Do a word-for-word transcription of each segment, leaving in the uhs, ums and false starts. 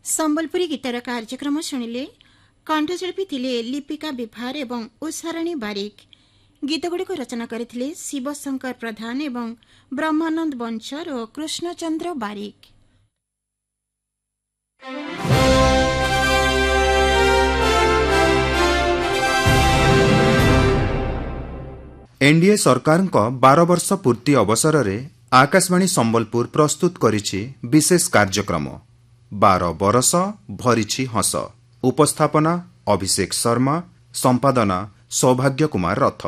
ସମ୍ବଲପୁରୀ ଗୀତର କାର୍ଯ୍ୟକ୍ରମ ଶୁଣିଲେ। କଣ୍ଠଶିଳ୍ପୀ ଥିଲେ ଲିପିକା ବିଭାର ଏବଂ ଉଷାରାଣୀ ବାରିକ। ଗୀତଗୁଡ଼ିକୁ ରଚନା କରିଥିଲେ ଶିବଶଙ୍କର ପ୍ରଧାନ ଏବଂ ବ୍ରହ୍ମାନନ୍ଦ ବଂଶର ଓ କୃଷ୍ଣଚନ୍ଦ୍ର ବାରିକ। एनडीए सरकारଙ୍କ ବାର ବର୍ଷ ପୂର୍ତ୍ତି ଅବସରରେ ଆକାଶବାଣୀ ସମ୍ବଲପୁର ପ୍ରସ୍ତୁତ କରିଛି ବିଶେଷ କାର୍ଯ୍ୟକ୍ରମ ବାର ବରଷ ଭରିଛି ହସ। ଉପସ୍ଥାପନା ଅଭିଷେକ ଶର୍ମା, ସମ୍ପାଦନା ସୌଭାଗ୍ୟ କୁମାର ରଥ।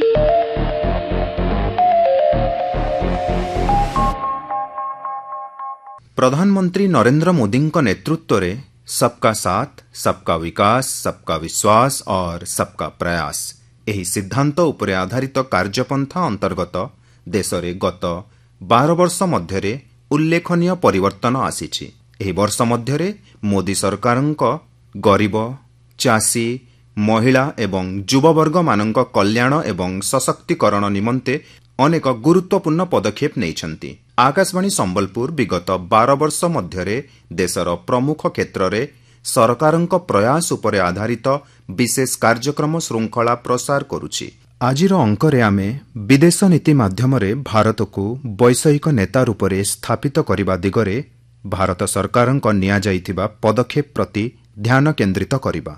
ପ୍ରଧାନମନ୍ତ୍ରୀ ନରେନ୍ଦ୍ର ମୋଦିଙ୍କ ନେତୃତ୍ୱରେ ସବକା ସାଥ, ସବକା ବିକାଶ, ସବକା ବିଶ୍ୱାସ और ସବକା ପ୍ରୟାସ ଏହି ସିଦ୍ଧାନ୍ତ ଉପରେ ଆଧାରିତ କାର୍ଯ୍ୟପନ୍ଥା ଅନ୍ତର୍ଗତ ଦେଶରେ ଗତ ବାର ବର୍ଷ ମଧ୍ୟରେ ଉଲ୍ଲେଖନୀୟ ପରିବର୍ତ୍ତନ ଆସିଛି। ଏହି ବର୍ଷ ମଧ୍ୟରେ ମୋଦି ସରକାରଙ୍କ ଗରିବ, ଚାଷୀ, ମହିଳା ଏବଂ ଯୁବବର୍ଗମାନଙ୍କ କଲ୍ୟାଣ ଏବଂ ସଶକ୍ତିକରଣ ନିମନ୍ତେ ଅନେକ ଗୁରୁତ୍ୱପୂର୍ଣ୍ଣ ପଦକ୍ଷେପ ନେଇଛନ୍ତି। ଆକାଶବାଣୀ ସମ୍ବଲପୁର ବିଗତ ବାର ବର୍ଷ ମଧ୍ୟରେ ଦେଶର ପ୍ରମୁଖ କ୍ଷେତ୍ରରେ ସରକାରଙ୍କ ପ୍ରୟାସ ଉପରେ ଆଧାରିତ ବିଶେଷ କାର୍ଯ୍ୟକ୍ରମ ଶୃଙ୍ଖଳା ପ୍ରସାର କରୁଛି। ଆଜିର ଅଙ୍କରେ ଆମେ ବିଦେଶ ନୀତି ମାଧ୍ୟମରେ ଭାରତକୁ ବୈଷୟିକ ନେତା ରୂପରେ ସ୍ଥାପିତ କରିବା ଦିଗରେ ଭାରତ ସରକାରଙ୍କ ନିଆଯାଇଥିବା ପଦକ୍ଷେପ ପ୍ରତି ଧ୍ୟାନ କେନ୍ଦ୍ରିତ କରିବା।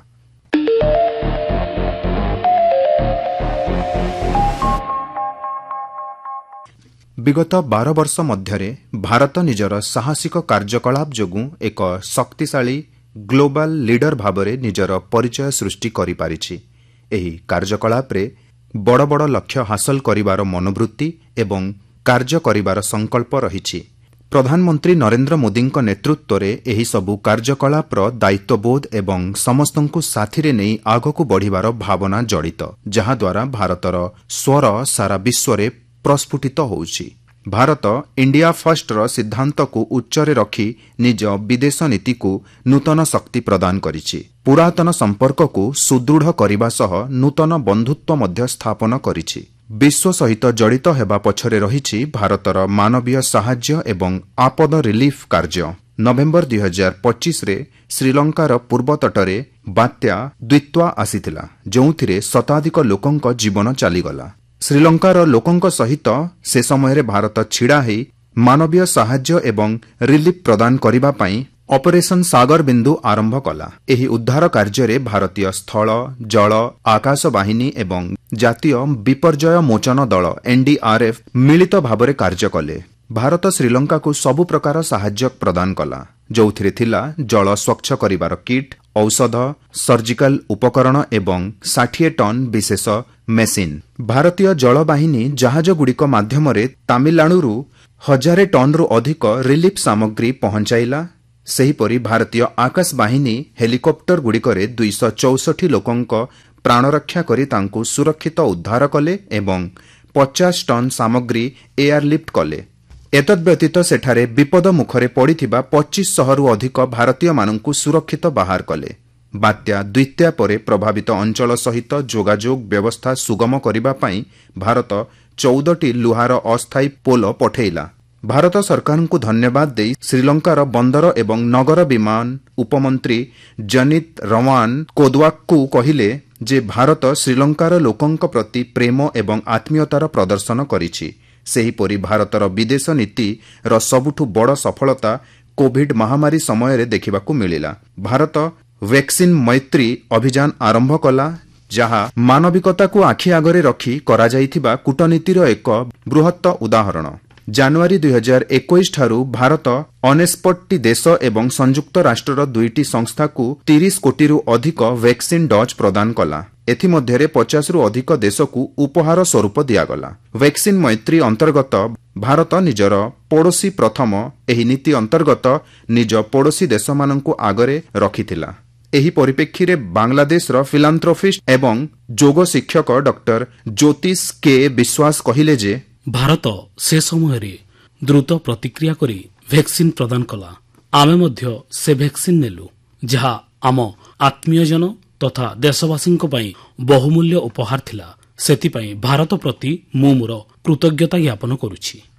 ବିଗତ ବାର ବର୍ଷ ମଧ୍ୟରେ ଭାରତ ନିଜର ସାହସିକ କାର୍ଯ୍ୟକଳାପ ଯୋଗୁଁ ଏକ ଶକ୍ତିଶାଳୀ ଗ୍ଲୋବାଲ ଲିଡର ଭାବରେ ନିଜର ପରିଚୟ ସୃଷ୍ଟି କରିପାରିଛି। ଏହି କାର୍ଯ୍ୟକଳାପରେ ବଡ଼ ବଡ଼ ଲକ୍ଷ୍ୟ ହାସଲ କରିବାର ମନୋବୃତ୍ତି ଏବଂ କାର୍ଯ୍ୟ କରିବାର ସଂକଳ୍ପ ରହିଛି। ପ୍ରଧାନମନ୍ତ୍ରୀ ନରେନ୍ଦ୍ର ମୋଦିଙ୍କ ନେତୃତ୍ୱରେ ଏହିସବୁ କାର୍ଯ୍ୟକଳାପର ଦାୟିତ୍ୱବୋଧ ଏବଂ ସମସ୍ତଙ୍କୁ ସାଥିରେ ନେଇ ଆଗକୁ ବଢ଼ିବାର ଭାବନା ଜଡ଼ିତ, ଯାହାଦ୍ୱାରା ଭାରତର ସ୍ୱର ସାରା ବିଶ୍ୱରେ ପ୍ରସ୍ଫୁଟିତ ହେଉଛି। ଭାରତ ଇଣ୍ଡିଆ ଫର୍ଷ୍ଟର ସିଦ୍ଧାନ୍ତକୁ ଉଚ୍ଚରେ ରଖି ନିଜ ବିଦେଶ ନୀତିକୁ ନୂତନ ଶକ୍ତି ପ୍ରଦାନ କରିଛି। ପୁରାତନ ସମ୍ପର୍କକୁ ସୁଦୃଢ଼ କରିବା ସହ ନୂତନ ବନ୍ଧୁତ୍ୱ ମଧ୍ୟ ସ୍ଥାପନ କରିଛି। ବିଶ୍ୱ ସହିତ ଜଡ଼ିତ ହେବା ପଛରେ ରହିଛି ଭାରତର ମାନବୀୟ ସାହାଯ୍ୟ ଏବଂ ଆପଦ ରିଲିଫ୍ କାର୍ଯ୍ୟ। ନଭେମ୍ବର ଦୁଇ ହଜାର ପଚିଶରେ ଶ୍ରୀଲଙ୍କାର ପୂର୍ବତଟରେ ବାତ୍ୟା ଦ୍ୱିତ୍ୱା ଆସିଥିଲା, ଯେଉଁଥିରେ ଶତାଧିକ ଲୋକଙ୍କ ଜୀବନ ଚାଲିଗଲା। ଶ୍ରୀଲଙ୍କାର ଲୋକଙ୍କ ସହିତ ସେ ସମୟରେ ଭାରତ ଛିଡ଼ା ହୋଇ ମାନବୀୟ ସାହାଯ୍ୟ ଏବଂ ରିଲିଫ୍ ପ୍ରଦାନ କରିବା ପାଇଁ ଅପରେସନ ସାଗର ବିନ୍ଦୁ ଆରମ୍ଭ କଲା। ଏହି ଉଦ୍ଧାର କାର୍ଯ୍ୟରେ ଭାରତୀୟ ସ୍ଥଳ, ଜଳ, ଆକାଶ ବାହିନୀ ଏବଂ ଜାତୀୟ ବିପର୍ଯ୍ୟୟ ମୋଚନ ଦଳ ଏନ୍ଡିଆର୍ଏଫ୍ ମିଳିତ ଭାବରେ କାର୍ଯ୍ୟ କଲେ। ଭାରତ ଶ୍ରୀଲଙ୍କାକୁ ସବୁ ପ୍ରକାର ସାହାଯ୍ୟ ପ୍ରଦାନ କଲା, ଯେଉଁଥିରେ ଥିଲା ଜଳ ସ୍ୱଚ୍ଛ କରିବାର କିଟ୍, ଔଷଧ, ସର୍ଜିକାଲ ଉପକରଣ ଏବଂ ଷାଠିଏ ଟନ୍ ବିଶେଷ ମେସିନ୍। ଭାରତୀୟ ଜଳବାହିନୀ ଜାହାଜଗୁଡ଼ିକ ମାଧ୍ୟମରେ ତାମିଲନାଡୁରୁ ହଜାରେ ଟନ୍ରୁ ଅଧିକ ରିଲିଫ୍ ସାମଗ୍ରୀ ପହଞ୍ଚାଇଲା। ସେହିପରି ଭାରତୀୟ ଆକାଶ ବାହିନୀ ହେଲିକପ୍ଟରଗୁଡ଼ିକରେ ଦୁଇଶହ ଚଉଷଠି ଲୋକଙ୍କ ପ୍ରାଣରକ୍ଷା କରି ତାଙ୍କୁ ସୁରକ୍ଷିତ ଉଦ୍ଧାର କଲେ ଏବଂ ପଚାଶ ଟନ୍ ସାମଗ୍ରୀ ଏୟାରଲିଫ୍ଟ କଲେ। ଏତଦ୍ବ୍ୟତୀତ ସେଠାରେ ବିପଦ ମୁଖରେ ପଡ଼ିଥିବା ପଚିଶ ଶହରୁ ଅଧିକ ଭାରତୀୟମାନଙ୍କୁ ସୁରକ୍ଷିତ ବାହାର କଲେ। ବାତ୍ୟା ଦ୍ୱିତୀୟା ପରେ ପ୍ରଭାବିତ ଅଞ୍ଚଳ ସହିତ ଯୋଗାଯୋଗ ବ୍ୟବସ୍ଥା ସୁଗମ କରିବା ପାଇଁ ଭାରତ ଚଉଦଟି ଲୁହାର ଅସ୍ଥାୟୀ ପୋଲ ପଠାଇଲା। ଭାରତ ସରକାରଙ୍କୁ ଧନ୍ୟବାଦ ଦେଇ ଶ୍ରୀଲଙ୍କାର ବନ୍ଦର ଏବଂ ନଗର ବିମାନ ଉପମନ୍ତ୍ରୀ ଜନିତ ରୱାନ କୋଦୱାକକୁ କହିଲେ ଯେ ଭାରତ ଶ୍ରୀଲଙ୍କାର ଲୋକଙ୍କ ପ୍ରତି ପ୍ରେମ ଏବଂ ଆତ୍ମୀୟତାର ପ୍ରଦର୍ଶନ କରିଛି। ସେହିପରି ଭାରତର ବିଦେଶ ନୀତିର ସବୁଠୁ ବଡ଼ ସଫଳତା କୋଭିଡ୍ ମହାମାରୀ ସମୟରେ ଦେଖିବାକୁ ମିଳିଲା। ଭାରତ ଭ୍ୟାକ୍ସିନ୍ ମୈତ୍ରୀ ଅଭିଯାନ ଆରମ୍ଭ କଲା, ଯାହା ମାନବିକତାକୁ ଆଖି ଆଗରେ ରଖି କରାଯାଇଥିବା କୂଟନୀତିର ଏକ ବୃହତ୍ତ ଉଦାହରଣ। ଜାନୁଆରୀ ଦୁଇ ହଜାର ଏକୋଇଶ ଠାରୁ ଭାରତ ଅନେଶପଟଟି ଦେଶ ଏବଂ ସଂଯୁକ୍ତ ରାଷ୍ଟ୍ରର ଦୁଇଟି ସଂସ୍ଥାକୁ ତିରିଶ କୋଟିରୁ ଅଧିକ ଭ୍ୟାକ୍ସିନ୍ ଡୋଜ୍ ପ୍ରଦାନ କଲା। ଏଥିମଧ୍ୟରେ ପଚାଶରୁ ଅଧିକ ଦେଶକୁ ଉପହାର ସ୍ୱରୂପ ଦିଆଗଲା। ଭ୍ୟାକ୍ସିନ୍ ମୈତ୍ରୀ ଅନ୍ତର୍ଗତ ଭାରତ ନିଜର ପଡ଼ୋଶୀ ପ୍ରଥମ ଏହି ନୀତି ଅନ୍ତର୍ଗତ ନିଜ ପଡ଼ୋଶୀ ଦେଶମାନଙ୍କୁ ଆଗରେ ରଖିଥିଲା। ଏହି ପରିପ୍ରେକ୍ଷୀରେ ବାଂଲାଦେଶର ଫିଲାନ୍ଥ୍ରୋପିଷ୍ଟ ଏବଂ ଯୋଗ ଶିକ୍ଷକ ଡକ୍ଟର ଜ୍ୟୋତିଷ କେ ବିଶ୍ୱାସ କହିଲେ ଯେ ଭାରତ ସେ ସମୟରେ ଦ୍ରୁତ ପ୍ରତିକ୍ରିୟା କରି ଭ୍ୟାକ୍ସିନ୍ ପ୍ରଦାନ କଲା। ଆମେ ମଧ୍ୟ ସେ ଭ୍ୟାକ୍ସିନ୍ ନେଲୁ, ଯାହା ଆମ ଆତ୍ମୀୟଜନ ତଥା ଦେଶବାସୀଙ୍କ ପାଇଁ ବହୁମୂଲ୍ୟ ଉପହାର ଥିଲା। ସେଥିପାଇଁ ଭାରତ ପ୍ରତି ମୁଁ ମୋର କୃତଜ୍ଞତା ଜ୍ଞାପନ କରୁଛି।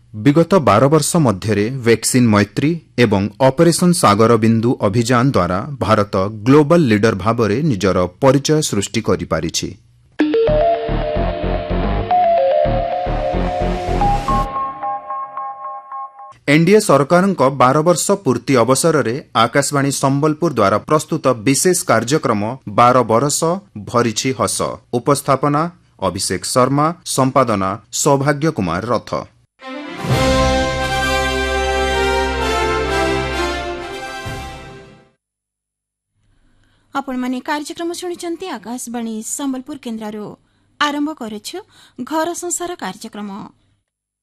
विगत बार वर्ष मध्य वैक्सीन मैत्री एवं ऑपरेशन सागर बिंदु अभियान द्वारा भारत ग्लोबल लीडर भाव में निजर परिचय सृष्टि करि पारिछि। एनडीए सरकार बार वर्ष पूर्ति अवसर में आकाशवाणी संबलपुर द्वारा प्रस्तुत विशेष कार्यक्रम बार बरस भरिछि हस। उपस्थापना अभिषेक शर्मा, संपादना सौभाग्य कुमार रथ। आपण माने कार्यक्रम शुणुचंती आकाशवाणी संबलपुर केन्द्ररो आरंभ करेछु घर संसार कार्यक्रम।